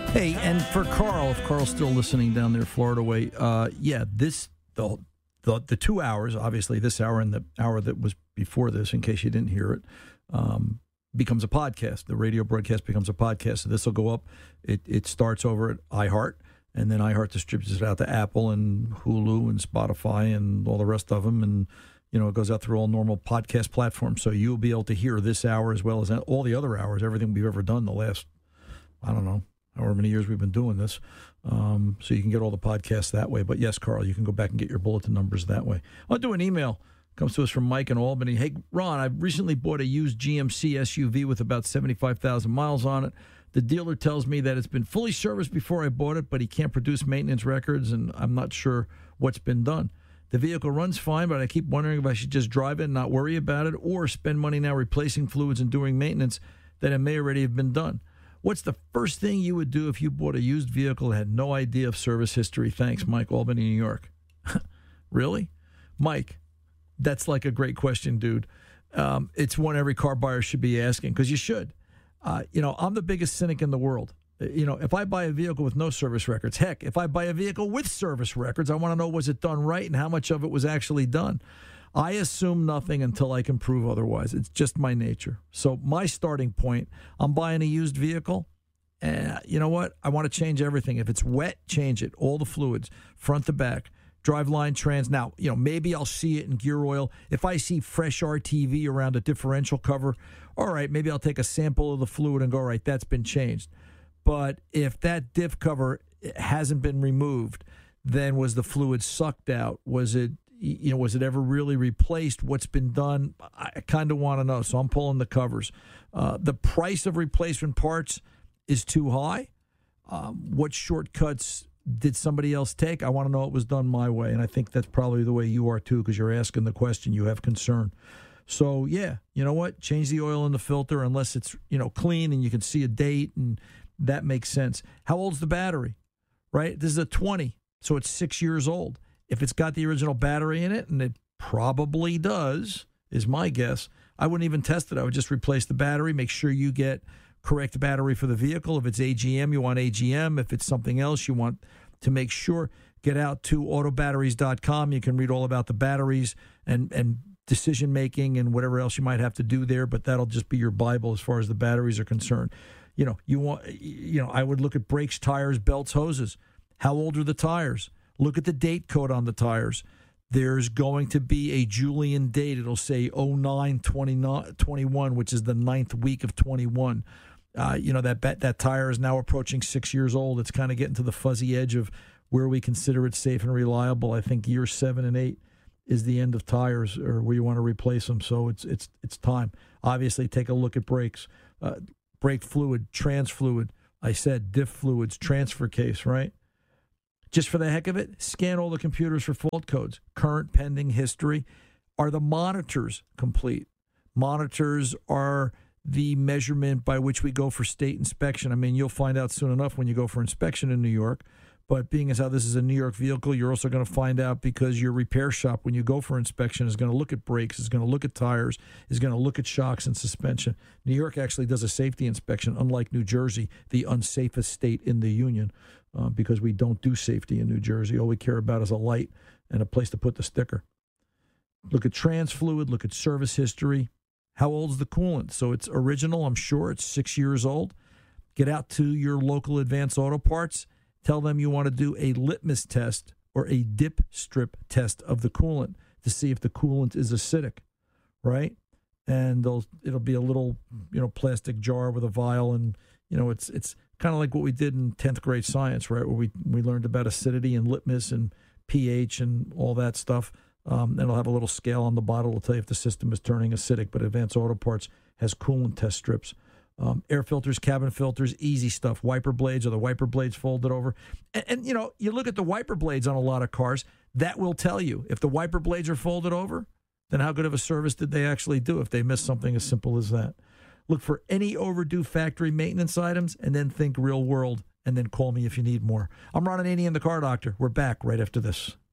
Hey, and for Carl, if Carl's still listening down there Florida way, the 2 hours, obviously this hour and the hour that was before this, in case you didn't hear it, becomes a podcast. The radio broadcast becomes a podcast. So this will go up. It starts over at iHeart, and then iHeart distributes it out to Apple and Hulu and Spotify and all the rest of them. And, it goes out through all normal podcast platforms. So you'll be able to hear this hour as well as all the other hours, everything we've ever done the last, I don't know, however many years we've been doing this. So you can get all the podcasts that way. But yes, Carl, you can go back and get your bulletin numbers that way. I'll do an email. Comes to us from Mike in Albany. Hey, Ron, I recently bought a used GMC SUV with about 75,000 miles on it. The dealer tells me that it's been fully serviced before I bought it, but he can't produce maintenance records, and I'm not sure what's been done. The vehicle runs fine, but I keep wondering if I should just drive it and not worry about it, or spend money now replacing fluids and doing maintenance that it may already have been done. What's the first thing you would do if you bought a used vehicle and had no idea of service history? Thanks, Mike, Albany, New York. Really? Mike, that's like a great question, dude. It's one every car buyer should be asking, because you should. I'm the biggest cynic in the world. If I buy a vehicle with no service records, heck, if I buy a vehicle with service records, I want to know, was it done right and how much of it was actually done? I assume nothing until I can prove otherwise. It's just my nature. So my starting point, I'm buying a used vehicle, and you know what? I want to change everything. If it's wet, change it. All the fluids, front to back, driveline, trans. Now, maybe I'll see it in gear oil. If I see fresh RTV around a differential cover, all right, maybe I'll take a sample of the fluid and go, all right, that's been changed. But if that diff cover hasn't been removed, then was the fluid sucked out? Was it ever really replaced? What's been done? I kind of want to know, so I'm pulling the covers. The price of replacement parts is too high. What shortcuts did somebody else take? I want to know it was done my way, and I think that's probably the way you are too, because you're asking the question. You have concern. So, yeah, you know what? Change the oil in the filter unless it's, clean and you can see a date, and that makes sense. How old's the battery, right? This is a 20, so it's 6 years old. If it's got the original battery in it, and it probably does, is my guess, I wouldn't even test it. I would just replace the battery, make sure you get correct battery for the vehicle. If it's AGM, you want AGM. If it's something else, you want to make sure. Get out to autobatteries.com. You can read all about the batteries and decision-making and whatever else you might have to do there, but that'll just be your Bible as far as the batteries are concerned. I would look at brakes, tires, belts, hoses. How old are the tires? Look at the date code on the tires. There's going to be a Julian date. It'll say 09-21, which is the 9th week of 21. That tire is now approaching 6 years old. It's kind of getting to the fuzzy edge of where we consider it safe and reliable. I think years 7 and 8 is the end of tires, or where you want to replace them. So it's time. Obviously, take a look at brakes. Brake fluid, trans fluid. I said diff fluids, transfer case, right? Just for the heck of it, scan all the computers for fault codes. Current, pending, history. Are the monitors complete? Monitors are the measurement by which we go for state inspection. I mean, you'll find out soon enough when you go for inspection in New York. But being as how this is a New York vehicle, you're also going to find out, because your repair shop, when you go for inspection, is going to look at brakes, is going to look at tires, is going to look at shocks and suspension. New York actually does a safety inspection, unlike New Jersey, the unsafest state in the union, because we don't do safety in New Jersey. All we care about is a light and a place to put the sticker. Look at trans fluid, look at service history. How old is the coolant? So it's original, I'm sure. It's 6 years old. Get out to your local Advanced Auto Parts. Tell them you want to do a litmus test or a dip strip test of the coolant to see if the coolant is acidic, right? And it'll be a little, plastic jar with a vial, and it's kind of like what we did in 10th grade science, right? Where we learned about acidity and litmus and pH and all that stuff. And it'll have a little scale on the bottle to tell you if the system is turning acidic. But Advanced Auto Parts has coolant test strips. Air filters, cabin filters, easy stuff. Wiper blades, or the wiper blades folded over. And you look at the wiper blades on a lot of cars, that will tell you. If the wiper blades are folded over, then how good of a service did they actually do if they missed something as simple as that? Look for any overdue factory maintenance items, and then think real world, and then call me if you need more. I'm Ron Ananian, the Car Doctor. We're back right after this.